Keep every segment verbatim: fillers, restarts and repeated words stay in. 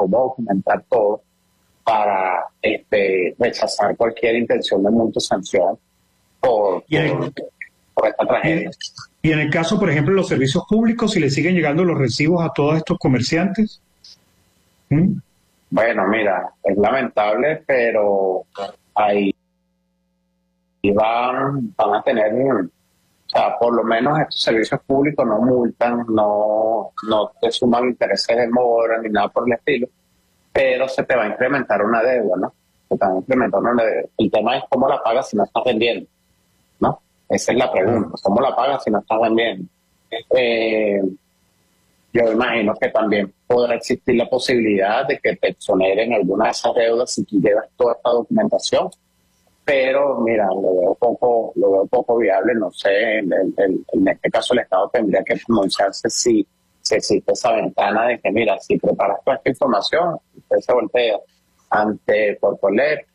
cómo documentar todo para este, rechazar cualquier intención de multa o sanción por, y el, por, por esta tragedia. Y en el caso, por ejemplo, de los servicios públicos, si le siguen llegando los recibos a todos estos comerciantes. ¿Mm? Bueno, mira, es lamentable, pero ahí van, van a tener, o sea, por lo menos estos servicios públicos no multan, no, no te suman intereses de mora ni nada por el estilo, pero se te va a incrementar una deuda, ¿no? Se te va a incrementar una deuda. El tema es cómo la pagas si no estás vendiendo, ¿no? Esa es la pregunta, ¿cómo la pagas si no estás vendiendo? Eh, yo imagino que también podrá existir la posibilidad de que te exoneren alguna de esas deudas si tú llevas toda esta documentación, pero mira, lo veo poco, lo veo poco viable, no sé, el, el, en este caso el Estado tendría que pronunciarse si, si existe esa ventana de que mira, si preparas toda esta información, usted se voltea ante Porpolet,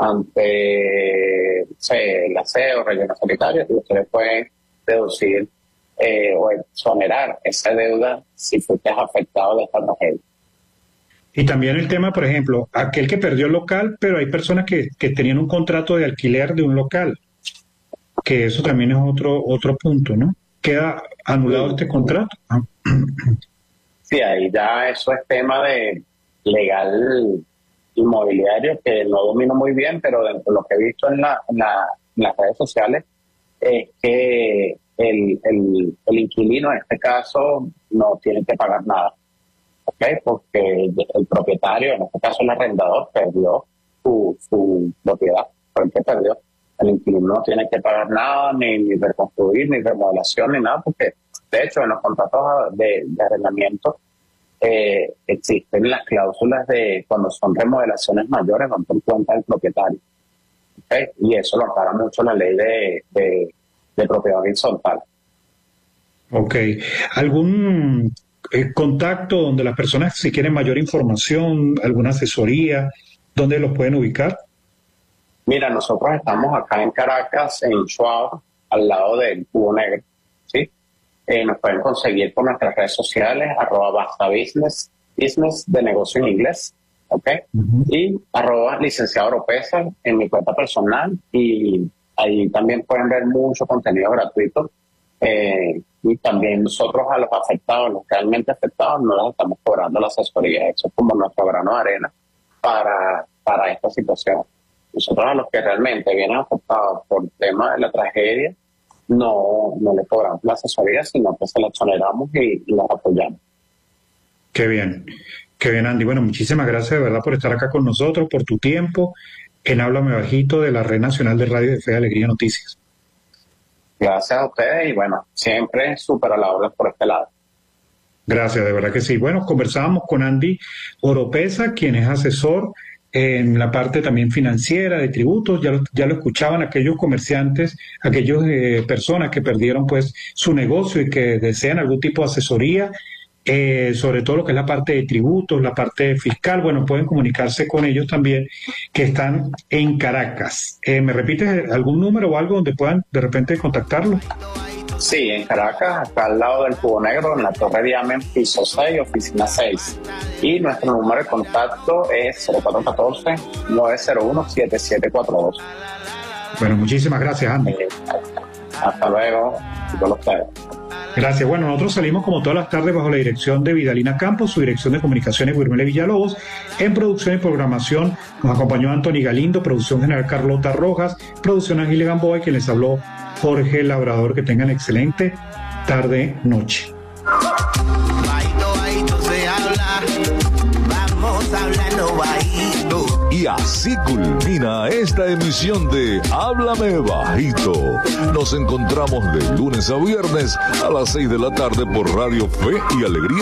ante sé, el aseo, relleno sanitario, y ustedes pueden deducir eh, o exonerar esa deuda si fuiste afectado de esta tragedia. Y también el tema, por ejemplo, aquel que perdió el local, pero hay personas que, que tenían un contrato de alquiler de un local, que eso también es otro otro punto, ¿no? ¿Queda anulado este contrato? Ah. Sí, ahí ya eso es tema de legal inmobiliario que no domino muy bien, pero dentro de lo que he visto en, la, en, la, en las redes sociales es que el, el, el inquilino en este caso no tiene que pagar nada, ¿ok? Porque el propietario, en este caso el arrendador, perdió su, su propiedad, fue el que perdió. El inquilino no tiene que pagar nada, ni, ni reconstruir, ni remodelación, ni nada, porque de hecho en los contratos de, de arrendamiento Eh, existen las cláusulas de cuando son remodelaciones mayores, van por cuenta del propietario. ¿Okay? Y eso lo ampara mucho la ley de, de, de propiedad horizontal. Ok. ¿Algún eh, contacto donde las personas, si quieren mayor información, alguna asesoría, dónde los pueden ubicar? Mira, nosotros estamos acá en Caracas, en Chuao, al lado del Cubo Negro, ¿sí? Eh, nos pueden conseguir por nuestras redes sociales, arroba basta business, business de negocio en inglés, ¿ok? Uh-huh. Y arroba licenciado Oropesa en mi cuenta personal, y ahí también pueden ver mucho contenido gratuito. Eh, y también nosotros a los afectados, los realmente afectados, no les estamos cobrando la asesoría. Eso es como nuestro grano de arena para, para esta situación. Nosotros a los que realmente vienen afectados por el tema de la tragedia, no, no le cobramos la asesoría, sino que se la exoneramos y, y los apoyamos. Qué bien, qué bien, Andy. Bueno, muchísimas gracias de verdad por estar acá con nosotros, por tu tiempo en Háblame Bajito de la Red Nacional de Radio de Fe y Alegría Noticias. Gracias a ustedes y bueno, siempre súper a la orden por este lado. Gracias, de verdad que sí. Bueno, conversábamos con Andy Oropesa, quien es asesor en la parte también financiera de tributos. Ya lo, ya lo escuchaban aquellos comerciantes, aquellas eh, personas que perdieron pues su negocio y que desean algún tipo de asesoría, eh, sobre todo lo que es la parte de tributos, la parte fiscal. Bueno, pueden comunicarse con ellos también, que están en Caracas. Eh, ¿Me repites algún número o algo donde puedan de repente contactarlos? Sí, en Caracas, acá al lado del Cubo Negro, en la Torre Diamant, piso seis, oficina seis. Y nuestro número de contacto es cero cuatro uno cuatro, nueve cero uno, siete siete cuatro dos. Bueno, muchísimas gracias, Andy. Eh, hasta luego, y con ustedes. Gracias. Bueno, nosotros salimos como todas las tardes bajo la dirección de Vidalina Campos, su dirección de comunicaciones Guirmele Villalobos. En producción y programación nos acompañó Anthony Galindo, producción general Carlota Rojas, producción Ángel Gamboa, y quien les habló Jorge Labrador. Que tengan excelente tarde, noche. Bajito, bajito se habla, vamos hablando bajito. Y así culmina esta emisión de Háblame Bajito. Nos encontramos de lunes a viernes a las seis de la tarde por Radio Fe y Alegría.